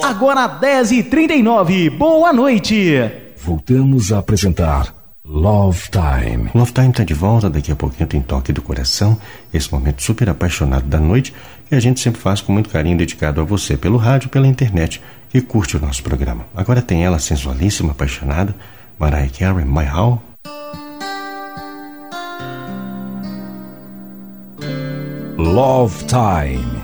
Agora 10h39. Boa noite. Voltamos a apresentar Love Time. Love Time tá de volta, daqui a pouquinho tem Toque do Coração, esse momento super apaixonado da noite que a gente sempre faz com muito carinho, dedicado a você pelo rádio, pela internet, que curte o nosso programa. Agora tem ela, sensualíssima, apaixonada, Mariah Carey, My How. Love Time.